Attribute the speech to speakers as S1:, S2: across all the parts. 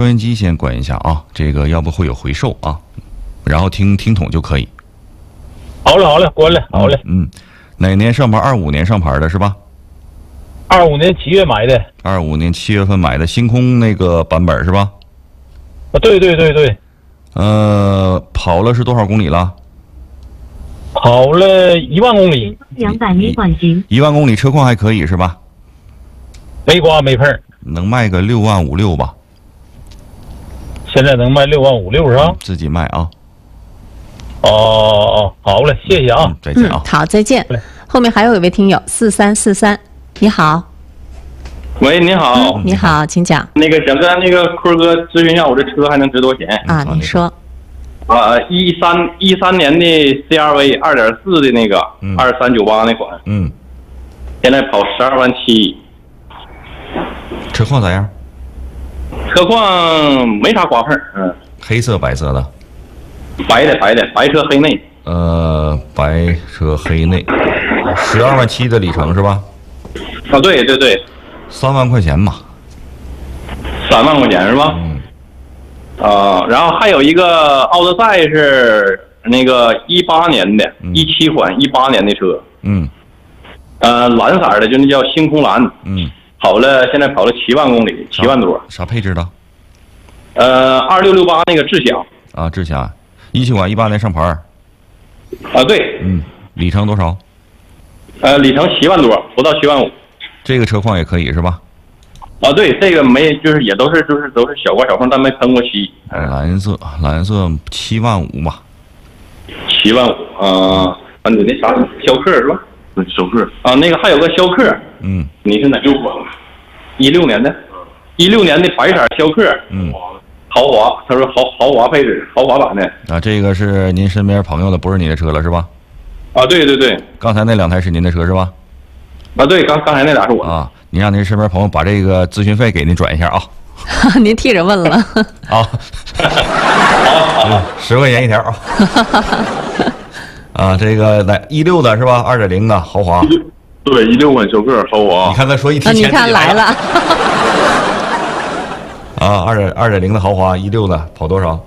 S1: 音机先关一下啊，这个要不会有回授啊，然后听筒就可以。
S2: 好嘞，关了，好嘞。
S1: 哪年上牌？25年上牌的是吧
S2: 25年7月买的。
S1: 25年7月份买的星空那个版本是吧？
S2: 啊，对。
S1: 跑了是多少公里了？
S2: 跑了1万公里。
S3: 200米管局。
S1: 1万公里，车况还可以是吧？
S2: 没刮没碰。
S1: 能卖个6万5、6吧？
S2: 现在能卖6万5、6是吧？
S1: 自己卖啊。
S2: 哦，好嘞，谢谢啊，
S1: 再见啊。
S4: 好，再见。后面还有一位听友4343，你好。
S5: 喂，你好。
S4: 你好，请讲。
S5: 那个想跟那个坤哥咨询一下，我这车还能值多少钱？
S4: 啊，你说。
S5: 13年的 CRV 2.4的那个2398那款。现在跑12万7。
S1: 车况咋样？
S5: 车况没啥刮碰。
S1: 黑色白色的？
S5: 白的，白车黑内。
S1: 白车黑内，12万7的里程是吧？
S5: 啊，对
S1: ，3万块钱吧。
S5: 3万块钱是吧？然后还有一个奥德赛是那个18年的，17款18年的车。蓝色的，就那叫星空蓝。现在跑了7万公里，7万多。
S1: 啥配置的
S5: ？2668那个智享。
S1: 啊，智享，17款18年上牌。
S5: 啊，对。
S1: 里程多少？
S5: 里程7万多，不到7万5。
S1: 这个车况也可以是吧？
S5: 啊，对，这个没，就是也都是小刮小碰，但没喷过漆。
S1: 蓝色7万5吧。
S5: 7万5你那啥逍客是吧？逍客啊，那个还有个逍客。你是哪6款？16年的，16年的白色逍客。豪华，他说豪华配置，豪华版的。
S1: 啊，这个是您身边朋友的，不是你的车了是吧？
S5: 啊，对。
S1: 刚才那2台是您的车是吧？
S5: 啊，对，刚才那俩是我的。
S1: 啊，您让您身边朋友把这个咨询费给您转一下啊。
S4: 您替人问了。
S1: 好，10块钱一条。啊，这个来16的是吧？2.0的豪华。
S5: 对，16款逍客豪华。
S1: 你看他说一提钱，
S4: 你看来了。
S1: 啊，2.0的豪华，16的跑多少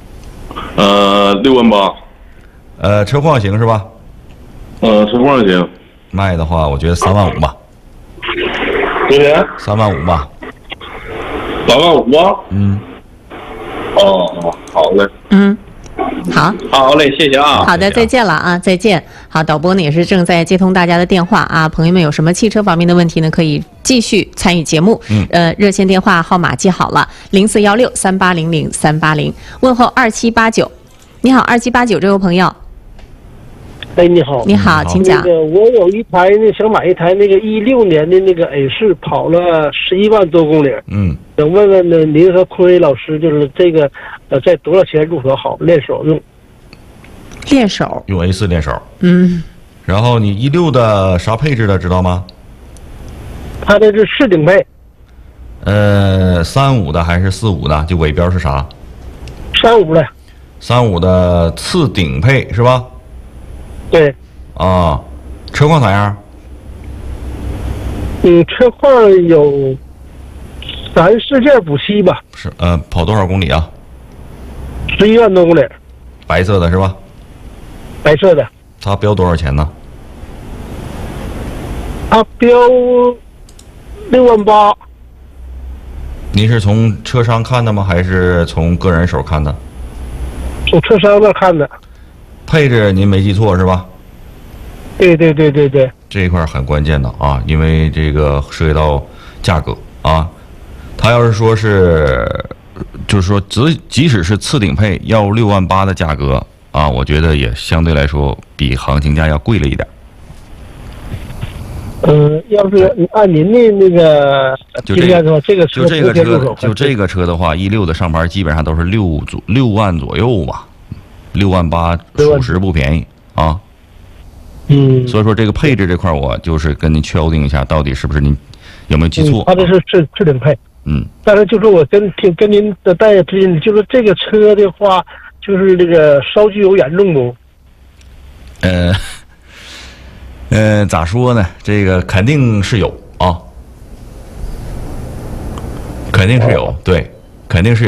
S5: ？6万8。
S1: 车况行是吧？
S5: 车况行。
S1: 卖的话，我觉得3万5吧。
S5: 多少钱
S1: ？3万5吧。
S5: 3万5啊？好嘞。好嘞，谢谢啊。
S4: 好的，再见了啊，再见。好，导播呢也是正在接通大家的电话啊，朋友们有什么汽车方面的问题呢，可以继续参与节目。热线电话号码记好了，041638000380，问候2789。你好，2789这位朋友。
S6: 你好，
S4: 你好，请讲。
S6: 我有一台想买一台那个16年的那个 A4，跑了11万多公里。想问问呢，您和坤威老师，就是这个在多少钱入手好，练手用？
S4: 练手
S1: 用 A4 练手。然后你16的啥配置的知道吗？
S6: 它这是次顶配。
S1: 35的还是45的？就尾标是啥
S6: ？35的。
S1: 35的次顶配是吧？
S6: 对。
S1: 啊，车况咋样？
S6: 车况有3、4件补漆吧。
S1: 是跑多少公里啊
S6: ？11万多公里。
S1: 白色的是吧？
S6: 白色的。
S1: 它标多少钱呢？
S6: 它标6万8。
S1: 您是从车商看的吗？还是从个人手看的？
S6: 从车商那看的。
S1: 配置您没记错是吧？
S6: 对。
S1: 这一块很关键的啊，因为这个涉及到价格啊。他要是说是，就是说即使是次顶配要6万8的价格啊，我觉得也相对来说比行情价要贵了一点。
S6: 要是按您的那个经验的话，这个车
S1: 就这个车的话，16的上牌基本上都是6万左右吧。6万8，属实不便宜啊。所以说这个配置这块，我就是跟您确定一下，到底是不是您有没有记错？
S6: 它这是次顶配。但是就是我跟您的大家之间，就是这个车的话，就是这个烧机油严重不？
S1: 咋说呢？这个肯定是有啊，肯定是有，对，肯定是有。